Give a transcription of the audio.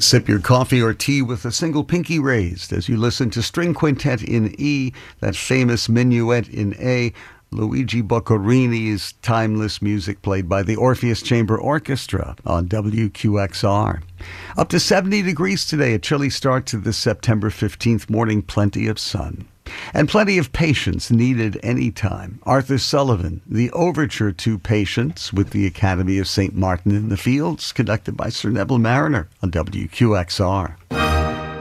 Sip your coffee or tea with a single pinky raised as you listen to String Quintet in E, that famous minuet in A, Luigi Boccherini's timeless music played by the Orpheus Chamber Orchestra on WQXR. Up to 70 degrees today, a chilly start to this September 15th morning, plenty of sun. And plenty of patience needed anytime. Arthur Sullivan, the overture to Patience with the Academy of St. Martin in the Fields, conducted by Sir Neville Marriner on WQXR.